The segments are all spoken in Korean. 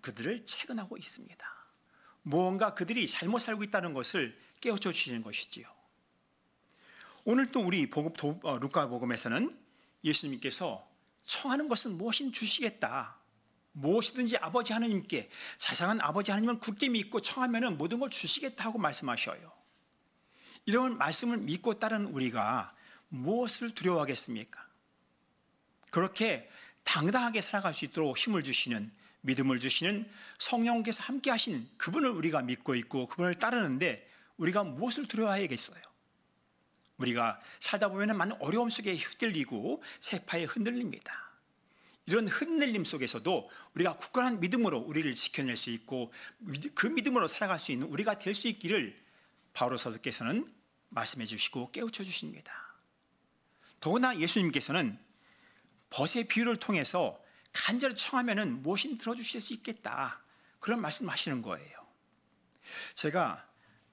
그들을 채근하고 있습니다. 무언가 그들이 잘못 살고 있다는 것을 깨우쳐 주시는 것이지요. 오늘 또 우리 루카 복음에서는 예수님께서 청하는 것은 무엇이든 주시겠다. 무엇이든지 아버지 하나님께, 자상한 아버지 하나님을 굳게 믿고 청하면 모든 걸 주시겠다 하고 말씀하셔요. 이런 말씀을 믿고 따르는 우리가 무엇을 두려워하겠습니까? 그렇게 당당하게 살아갈 수 있도록 힘을 주시는, 믿음을 주시는 성령께서 함께 하시는 그분을 우리가 믿고 있고 그분을 따르는데 우리가 무엇을 두려워해야겠어요? 우리가 살다 보면 많은 어려움 속에 휘둘리고 세파에 흔들립니다. 이런 흔들림 속에서도 우리가 굳건한 믿음으로 우리를 지켜낼 수 있고 그 믿음으로 살아갈 수 있는 우리가 될 수 있기를 바울 사도께서는 말씀해 주시고 깨우쳐 주십니다. 더구나 예수님께서는 벗의 비유를 통해서 간절히 청하면 무엇이든 들어주실 수 있겠다, 그런 말씀하시는 거예요. 제가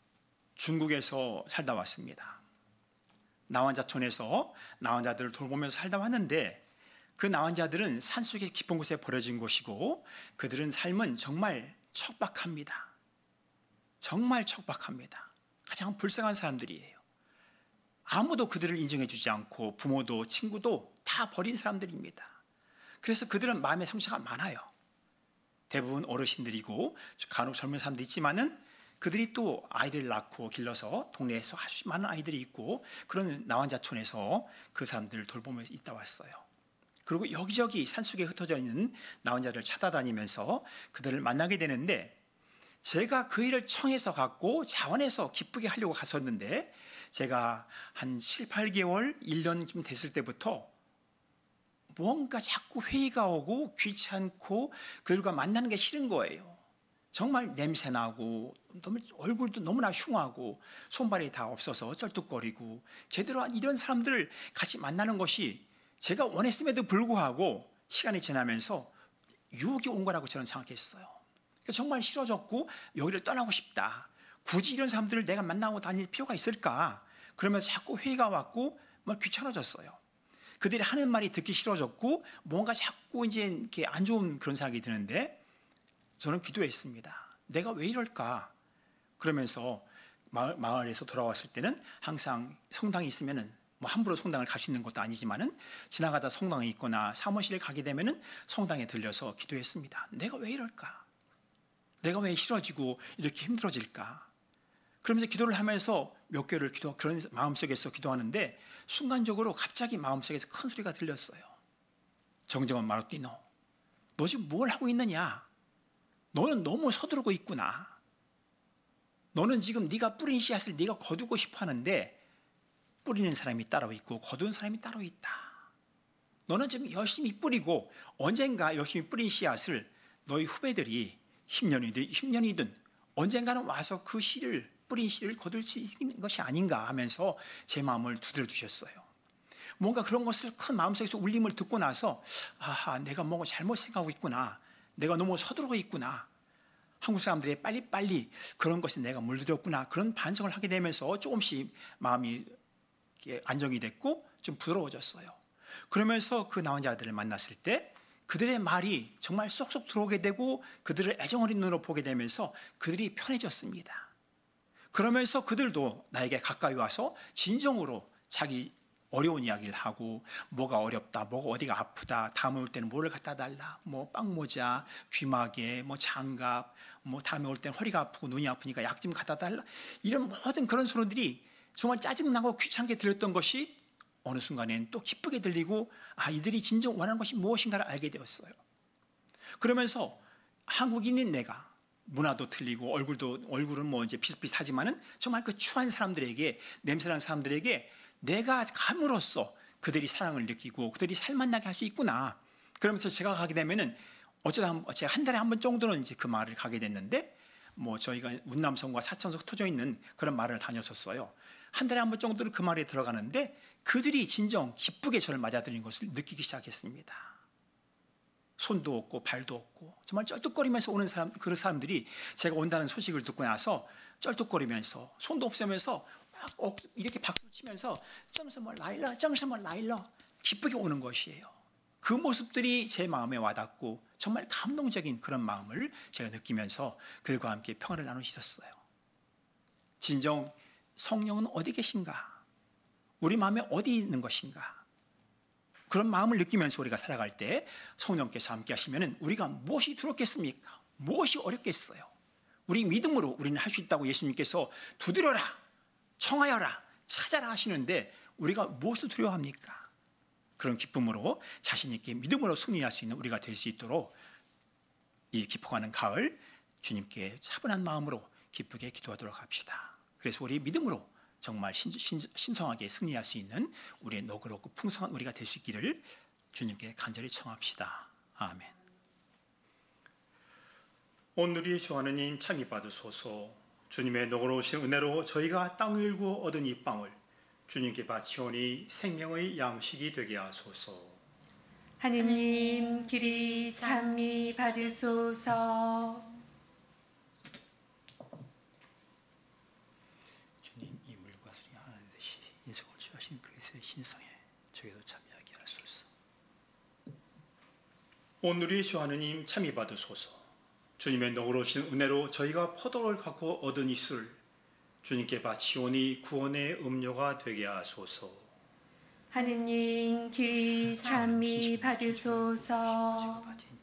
중국에서 살다 왔습니다. 나환자촌에서 나환자들을 돌보면서 살다 왔는데 그 나환자들은 산속의 깊은 곳에 버려진 곳이고 그들은 삶은 정말 척박합니다. 정말 척박합니다. 가장 불쌍한 사람들이에요. 아무도 그들을 인정해 주지 않고 부모도 친구도 다 버린 사람들입니다. 그래서 그들은 마음의 상처가 많아요. 대부분 어르신들이고 간혹 젊은 사람도 있지만은 그들이 또 아이를 낳고 길러서 동네에서 아주 많은 아이들이 있고 그런 나환자촌에서 그 사람들을 돌보면서 있다 왔어요. 그리고 여기저기 산속에 흩어져 있는 나환자를 찾아다니면서 그들을 만나게 되는데 제가 그 일을 청해서 갖고 자원해서 기쁘게 하려고 갔었는데 제가 한 7, 8개월, 1년쯤 됐을 때부터 뭔가 자꾸 회의가 오고 귀찮고 그들과 만나는 게 싫은 거예요. 정말 냄새나고 얼굴도 너무나 흉하고 손발이 다 없어서 쩔뚝거리고 제대로 이런 사람들을 같이 만나는 것이 제가 원했음에도 불구하고 시간이 지나면서 유혹이 온 거라고 저는 생각했어요. 정말 싫어졌고 여기를 떠나고 싶다. 굳이 이런 사람들을 내가 만나고 다닐 필요가 있을까? 그러면서 자꾸 회의가 왔고 귀찮아졌어요. 그들이 하는 말이 듣기 싫어졌고 뭔가 자꾸 이제 이렇게 안 좋은 그런 생각이 드는데 저는 기도했습니다. 내가 왜 이럴까? 그러면서 마을에서 돌아왔을 때는 항상 성당이 있으면은 함부로 성당을 갈 수 있는 것도 아니지만은 지나가다 성당에 있거나 사무실에 가게 되면은 성당에 들려서 기도했습니다. 내가 왜 이럴까? 내가 왜 싫어지고 이렇게 힘들어질까? 그러면서 기도를 하면서 몇 개월을 그런 마음속에서 기도하는데 순간적으로 갑자기 마음속에서 큰 소리가 들렸어요. 정정원 마루띠, 너 지금 뭘 하고 있느냐? 너는 너무 서두르고 있구나. 너는 지금 네가 뿌린 씨앗을 네가 거두고 싶어 하는데 뿌리는 사람이 따로 있고 거두는 사람이 따로 있다. 너는 지금 열심히 뿌리고 언젠가 열심히 뿌린 씨앗을 너희 후배들이 10년이든 언젠가는 와서 그 씨를 뿌린 씨를 거둘 수 있는 것이 아닌가 하면서 제 마음을 두드려 주셨어요. 뭔가 그런 것을 큰 마음속에서 울림을 듣고 나서 내가 뭔가 잘못 생각하고 있구나. 내가 너무 서두르고 있구나. 한국 사람들이 빨리빨리 그런 것에 내가 물들였구나. 그런 반성을 하게 되면서 조금씩 마음이 안정이 됐고 좀 부드러워졌어요. 그러면서 그 나환자들을 만났을 때 그들의 말이 정말 쏙쏙 들어오게 되고 그들을 애정 어린 눈으로 보게 되면서 그들이 편해졌습니다. 그러면서 그들도 나에게 가까이 와서 진정으로 자기 어려운 이야기를 하고 뭐가 어렵다, 뭐가 어디가 아프다, 다음에 올 때는 뭐를 갖다 달라, 빵모자, 귀마개, 장갑, 다음에 올 때는 허리가 아프고 눈이 아프니까 약 좀 갖다 달라, 이런 모든 그런 소리들이 정말 짜증나고 귀찮게 들렸던 것이 어느 순간엔 또 기쁘게 들리고 이들이 진정 원하는 것이 무엇인가를 알게 되었어요. 그러면서 한국인인 내가 문화도 틀리고 얼굴은 이제 비슷비슷하지만은 정말 그 추한 사람들에게, 냄새나는 사람들에게 내가 감으로써 그들이 사랑을 느끼고 그들이 살만나게 할 수 있구나. 그러면서 제가 가게 되면은 어쩌다 제가 한 달에 한 번 정도는 이제 그 마을을 가게 됐는데 저희가 운남성과 사천성 흩어져 있는 그런 마을을 다녔었어요. 한 달에 한 번 정도는 그 마을에 들어가는데 그들이 진정 기쁘게 저를 맞아들이는 것을 느끼기 시작했습니다. 손도 없고 발도 없고 정말 쩔뚝거리면서 오는 그런 사람들이 제가 온다는 소식을 듣고 나서 쩔뚝거리면서 손도 없으면서 막 이렇게 박수를 치면서 정스멀 라일러 기쁘게 오는 것이에요. 그 모습들이 제 마음에 와닿고 정말 감동적인 그런 마음을 제가 느끼면서 그들과 함께 평화를 나누셨어요. 진정 성령은 어디 계신가? 우리 마음에 어디 있는 것인가? 그런 마음을 느끼면서 우리가 살아갈 때 성령께서 함께 하시면 우리가 무엇이 두렵겠습니까? 무엇이 어렵겠어요? 우리 믿음으로 우리는 할 수 있다고 예수님께서 두드려라, 청하여라, 찾아라 하시는데 우리가 무엇을 두려워합니까? 그런 기쁨으로 자신 있게 믿음으로 승리할 수 있는 우리가 될 수 있도록 이 깊어가는 가을 주님께 차분한 마음으로 기쁘게 기도하도록 합시다. 그래서 우리 믿음으로 정말 신성하게 승리할 수 있는 우리의 너그럽고 풍성한 우리가 될 수 있기를 주님께 간절히 청합시다. 아멘. 오늘이 주 하느님 참이 받으소서. 주님의 너그러우신 은혜로 저희가 땅을 일고 얻은 이 빵을 주님께 바치오니 생명의 양식이 되게 하소서. 하느님 길이 참미 받으소서. 주님 이 물과 술이 하나 되듯이 인생을 취하신 그리스도의 신성에 저희도 참여하게 하소서. 오늘이 주 하느님 참이 받으소서. 주님의 너그러우신 은혜로 저희가 포도를 갖고 얻은 이 술 주님께 바치오니 구원의 음료가 되게 하소서. 하느님 길이 참미 받으소서.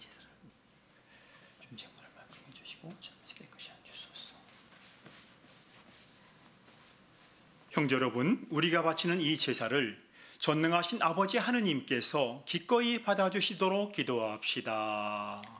형제 여러분, 우리가 바치는 이 제사를 전능하신 아버지 하느님께서 기꺼이 받아주시도록 기도합시다.